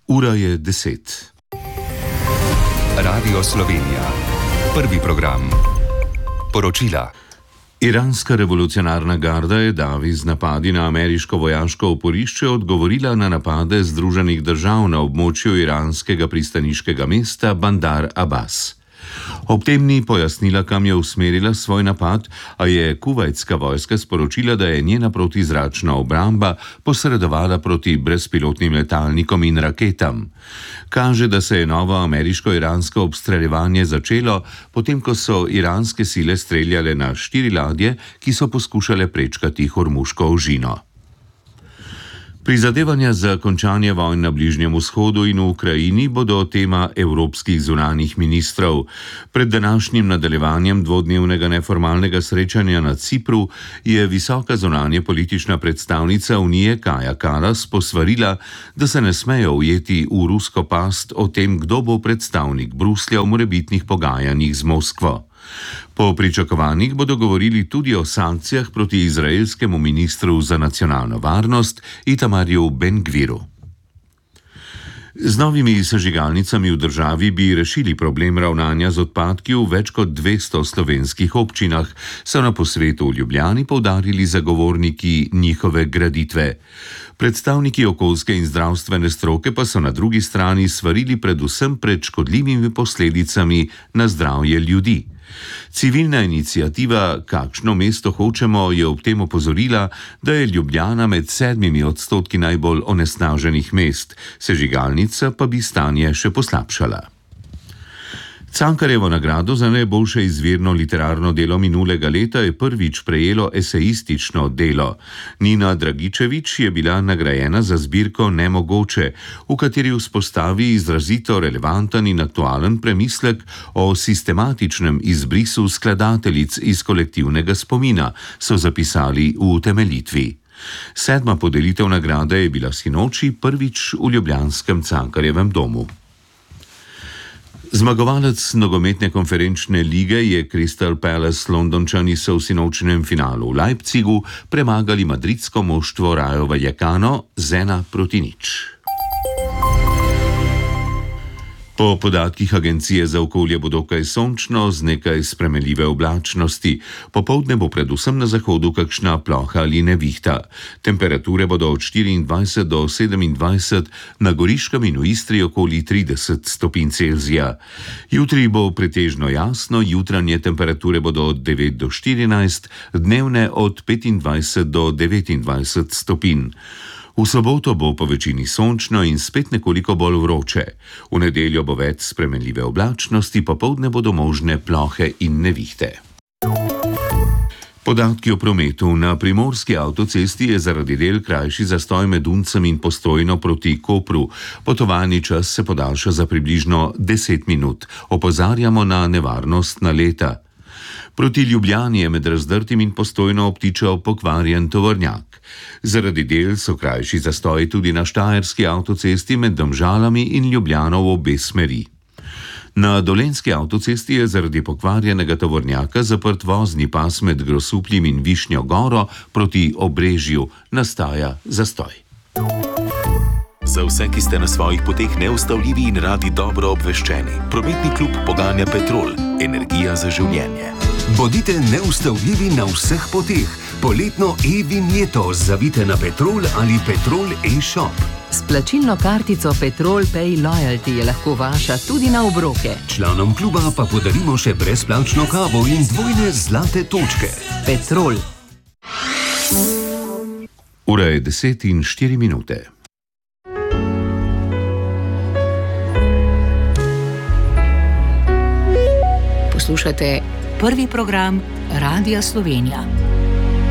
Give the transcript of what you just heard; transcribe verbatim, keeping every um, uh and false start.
Ura je deset. Radio Slovenija. Prvi program. Poročila. Iranska revolucionarna garda je davi z napadi na ameriško vojaško oporišče odgovorila na napade Združenih držav na območju iranskega pristaniškega mesta Bandar Abbas. Ob tem ni pojasnila, kam je usmerila svoj napad, a je kuvajtska vojska sporočila, da je njena protizračna obramba posredovala proti brezpilotnim letalnikom in raketam. Kaže, da se je novo ameriško-iransko obstreljevanje začelo, potem ko so iranske sile streljale na štiri ladje, ki so poskušale prečkati Hormuško ožino. Prizadevanja za končanje vojn na Bližnjem vzhodu in v Ukrajini bodo tema evropskih zunanjih ministrov. Pred današnjim nadaljevanjem dvodnevnega neformalnega srečanja na Cipru je visoka zunanje politična predstavnica Unije Kaja Kallas posvarila, da se ne smejo ujeti v rusko past o tem, kdo bo predstavnik Bruslja v morebitnih pogajanjih z Moskvo. Po pričakovanjih bodo govorili tudi o sankcijah proti izraelskemu ministru za nacionalno varnost Itamarju Ben-Gviru. Z novimi sežigalnicami v državi bi rešili problem ravnanja z odpadki v več kot dvesto slovenskih občinah, so na posvetu v Ljubljani poudarili zagovorniki njihove graditve. Predstavniki okoljske in zdravstvene stroke pa so na drugi strani svarili predvsem pred škodljivimi posledicami na zdravje ljudi. Civilna iniciativa Kakšno mesto hočemo je ob tem opozorila, da je Ljubljana med sedmimi odstotki najbolj onesnaženih mest, sežigalnica pa bi stanje še poslabšala. Cankarjevo nagrado za najboljše izvirno literarno delo minulega leta je prvič prejelo esejistično delo. Nina Dragičević je bila nagrajena za zbirko Nemogoče, v kateri vzpostavi izrazito relevanten in aktualen premislek o sistematičnem izbrisu skladateljic iz kolektivnega spomina, so zapisali v utemeljitvi. Sedma podelitev nagrade je bila sinoči prvič v ljubljanskem Cankarjevem domu. Zmagovalec nogometne konferenčne lige je Crystal Palace. Londončani so v sinočnem finalu v Leipzigu premagali madridsko moštvo Rayo Vallecano z ena proti nič. Po podatkih Agencije za okolje bo dokaj sončno z nekaj spremenljive oblačnosti. Popoldne bo predvsem na zahodu kakšna ploha ali nevihta. Temperature bodo od štiriindvajset do sedemindvajset, na Goriškem in v Istri okoli trideset stopinj Celzija. Jutri bo pretežno jasno, jutranje temperature bodo od devet do štirinajst, dnevne od petindvajset do devetindvajset stopinj. V soboto bo po večini sončno in spet nekoliko bolj vroče. V nedeljo bo več spremenljive oblačnosti, popoldne bodo možne plohe in nevihte. Podatki o prometu. Na primorski avtocesti je zaradi del krajši zastoj med Uncem in Postojno proti Kopru. Potovalni čas se podaljša za približno deset minut. Opozarjamo na nevarnost naleta. Proti Ljubljani je med Razdrtim in Postojno obtičal pokvarjen tovornjak. Zaradi del so krajši zastoji tudi na štajerski avtocesti med Domžalami in Ljubljano v obe smeri. Na dolenjski avtocesti je zaradi pokvarjenega tovornjaka zaprt vozni pas med Grosupljem in Višnjo Goro proti Obrežju. Nastaja zastoj. Za vse, ki ste na svojih poteh neustavljivi in radi dobro obveščeni, prometni klub poganja Petrol, energija za življenje. Bodite neustavljivi na vseh poteh. Poletno e-vinjeto zavite na Petrol ali Petrol e-shop. S plačilno kartico Petrol Pay Loyalty je lahko vaša tudi na obroke. Članom kluba pa podarimo še brezplačno kavo in dvojne zlate točke. Petrol. Ura je deset in štiri minute. Poslušate prvi program Radia Slovenija.